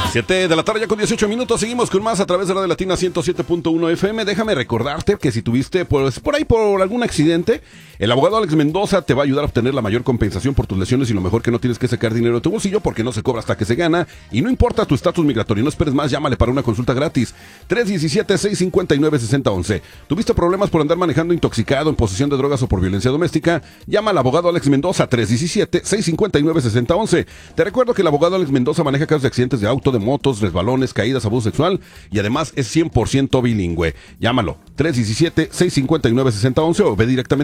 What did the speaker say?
7 de la tarde ya con 18 minutos, seguimos con más a través de Radio Latina 107.1 FM. Déjame recordarte que si tuviste pues, por ahí por algún accidente, el abogado Alex Mendoza te va a ayudar a obtener la mayor compensación por tus lesiones y lo mejor que no tienes que sacar dinero de tu bolsillo porque no se cobra hasta que se gana y no importa tu estatus migratorio, no esperes más, llámale para una consulta gratis. 317-659-6011. ¿Tuviste problemas por andar manejando intoxicado, en posesión de drogas o por violencia doméstica? Llama al abogado Alex Mendoza 317-659-6011. Te recuerdo que el abogado Alex Mendoza maneja casos de accidentes de auto, de motos, resbalones, caídas, abuso sexual y además es 100% bilingüe. Llámalo 317-659-6011 o ve directamente